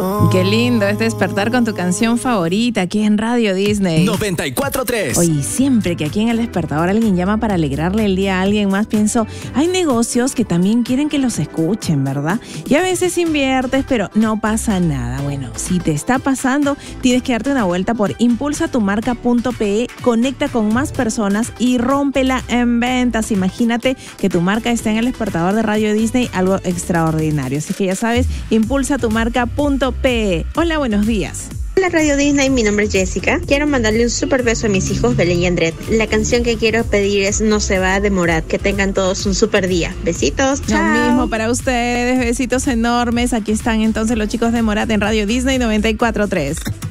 Qué lindo es despertar con tu canción favorita aquí en Radio Disney 94.3. Oye, siempre que aquí en El Despertador alguien llama para alegrarle el día a alguien más, pienso, hay negocios que también quieren que los escuchen, ¿verdad? Y a veces inviertes, pero no pasa nada. Bueno, si te está pasando, tienes que darte una vuelta por impulsatumarca.pe, conecta con más personas y rómpela en ventas. Imagínate que tu marca está en El Despertador de Radio Disney, algo extraordinario. Así que ya sabes, impulsatumarca.pe. Hola, buenos días. Hola Radio Disney, mi nombre es Jessica. Quiero mandarle un súper beso a mis hijos Belén y Andret. La canción que quiero pedir es No se va a demorar. Que tengan todos un súper día. Besitos, chao. Lo mismo para ustedes, besitos enormes. Aquí están entonces los chicos de Morat en Radio Disney 94.3.